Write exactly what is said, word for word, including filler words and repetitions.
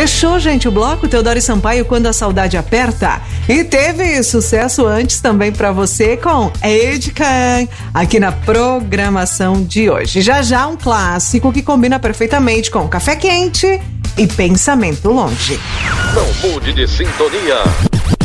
Fechou, gente, o bloco Teodoro e Sampaio, Quando a Saudade Aperta. E teve sucesso antes também pra você com Ed Khan, aqui na programação de hoje. Já já um clássico que combina perfeitamente com Café Quente e Pensamento Longe. Não mude de sintonia.